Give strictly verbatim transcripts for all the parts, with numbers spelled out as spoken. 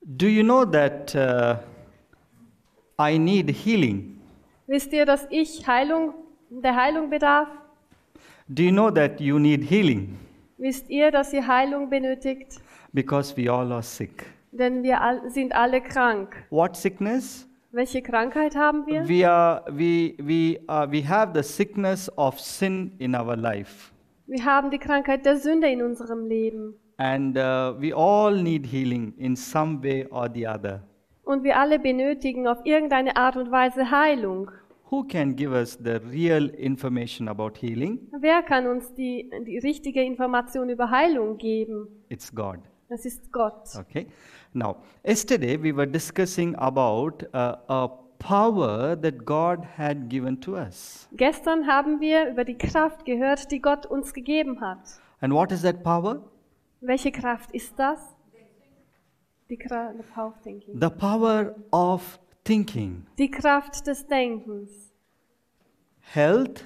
Do you know that uh, I need healing? Wisst ihr, dass ich Heilung, der Heilung bedarf? Do you know that you need healing? Wisst ihr, dass ihr Heilung benötigt? Because we all are sick. Denn wir all, sind alle krank. What sickness? Welche Krankheit haben wir? We are we we uh, we have the sickness of sin in our life, Wir haben die Krankheit der Sünde in unserem Leben. and uh, we all need healing in some way or the other. Und wir alle benötigen auf irgendeine Art und Weise Heilung. Who can give us the real information about healing? Wer kann uns die, die richtige Information über Heilung geben? It's God. Das ist Gott. Okay. Now, yesterday we were discussing about uh, a power that God had given to us. Gestern haben wir über die Kraft gehört, die Gott uns gegeben hat. And what is that power? Welche Kraft ist das? Die Kraft the power of thinking. The power of thinking. Die Kraft des Denkens. Health,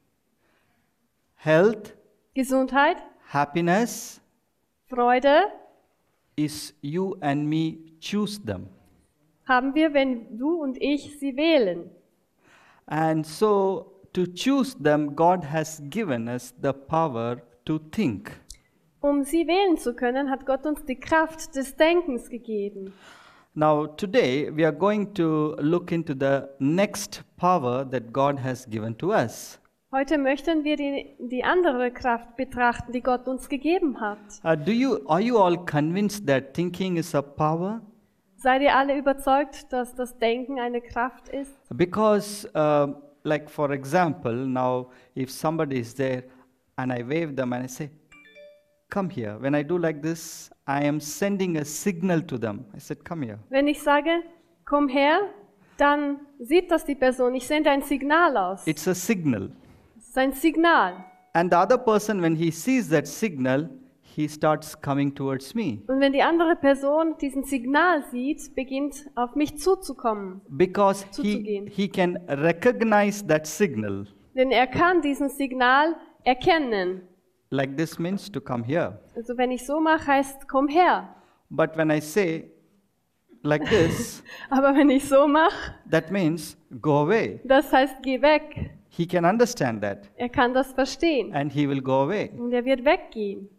health, Gesundheit, happiness Freude is you and me choose them. haben wir, wenn du und ich sie wählen. And so to choose them, God has given us the power to think. Um sie wählen zu können, hat Gott uns die Kraft des Denkens gegeben. Now today we are going to look into the next power that God has given to us. Heute möchten wir die, die andere Kraft betrachten, die Gott uns gegeben hat. Uh, do you are you all convinced that thinking is a power? Seid ihr alle überzeugt, dass das Denken eine Kraft ist? Because uh, like for example, now if somebody is there and I wave them and I say, come here. When I do like this, I am sending a signal to them. I said, come here. Wenn ich sage, komm her, dann sieht das die Person. Ich sende ein Signal aus. It's a signal. Es ist ein Signal. And the other person, when he sees that signal, he starts coming towards me. Und wenn die andere Person diesen Signal sieht, beginnt auf mich zuzukommen. Because he, Zuzugehen. he can recognize that signal. Denn er kann diesen Signal erkennen. Like this means to come here. Also wenn ich so mache, heißt komm her. But when I say like this, Aber wenn ich so mache, that means go away. das heißt geh weg. He can understand that Er kann das verstehen. and he will go away. Und er wird weggehen.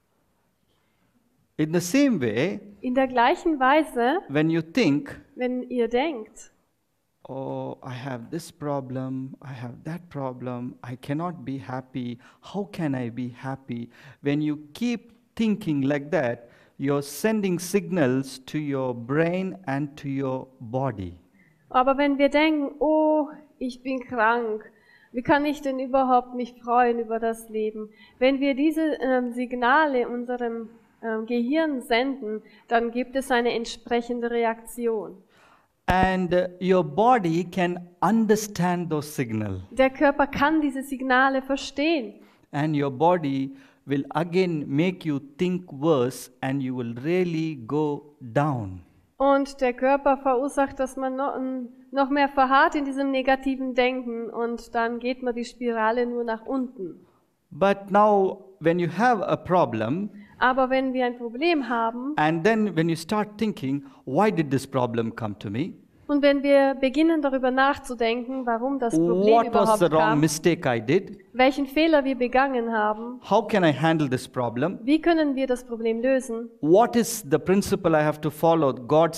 In the same way, In der gleichen Weise, when you think, wenn ihr denkt, oh, I have this problem, I have that problem, I cannot be happy, how can I be happy? When you keep thinking like that, you're sending signals to your brain and to your body. aber wenn wir denken, oh, ich bin krank, wie kann ich denn überhaupt mich freuen über das Leben? Wenn wir diese ähm, Signale unserem ähm, Gehirn senden, dann gibt es eine entsprechende Reaktion. And uh, your body can understand those signals. Der Körper kann diese Signale verstehen. And your body will again make you think worse and you will really go down. Und der Körper verursacht, dass man noch, noch mehr verharrt in diesem negativen Denken und dann geht man die Spirale nur nach unten. But now when you have a problem, Aber wenn wir ein Problem haben and then when you start thinking, why did this problem come to me? und wenn wir beginnen darüber nachzudenken, warum das Problem What was the überhaupt wrong kam, mistake I did? welchen Fehler wir begangen haben, How can I handle this problem? wie können wir das Problem lösen? What is the principle I have to follow? God